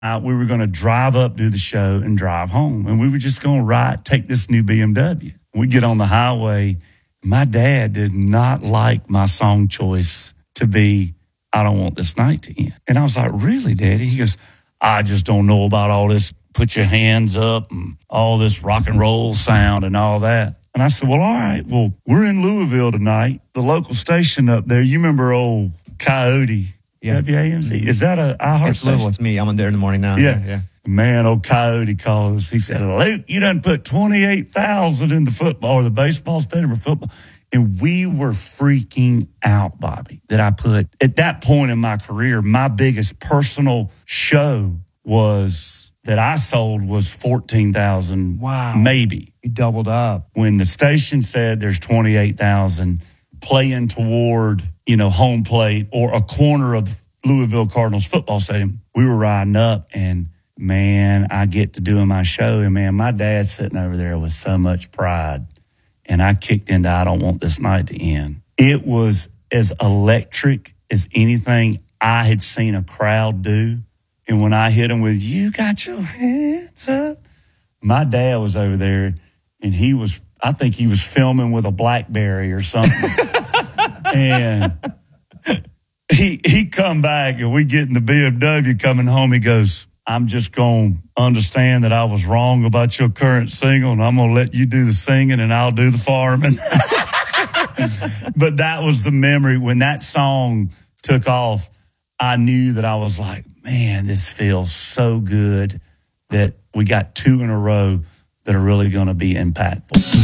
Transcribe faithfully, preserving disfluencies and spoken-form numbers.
Uh, we were going to drive up, do the show, and drive home. And we were just going to ride, take this new B M W. We get on the highway. My dad did not like my song choice to be, I Don't Want This Night to End. And I was like, really, Daddy? He goes, I just don't know about all this put your hands up and all this rock and roll sound and all that. And I said, well, all right, well, we're in Louisville tonight. The local station up there, you remember old Coyote? Yeah. W A M C. Is that a iHeart It's station? Louisville. It's me. I'm on there in the morning now. Yeah. Yeah. yeah. Man, old Coyote calls. He said, Luke, you done put twenty-eight thousand in the football or the baseball stadium or football. And we were freaking out, Bobby, that I put, at that point in my career, my biggest personal show was that I sold was fourteen thousand. Wow. Maybe. You doubled up. When the station said there's twenty-eight thousand playing toward, you know, home plate or a corner of Louisville Cardinals football stadium, we were riding up and, man, I get to doing my show. And, man, my dad's sitting over there with so much pride. And I kicked into I Don't Want This Night to End. It was as electric as anything I had seen a crowd do. And when I hit him with, you got your hands up, my dad was over there and he was, I think he was filming with a BlackBerry or something. And he he come back and we get in the B M W coming home. He goes, I'm just going to understand that I was wrong about your current single and I'm going to let you do the singing and I'll do the farming. But that was the memory. When that song took off, I knew that I was like, man, this feels so good that we got two in a row that are really going to be impactful.